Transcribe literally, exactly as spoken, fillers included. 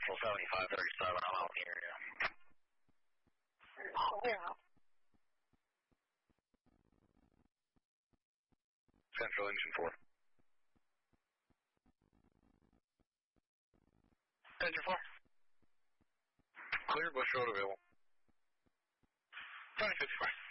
Central seventy-five thirty-seven, I'm out in the area. Oh, we're out. Central engine four. Engine four. Clear, Bush Road available. twenty fifty-four.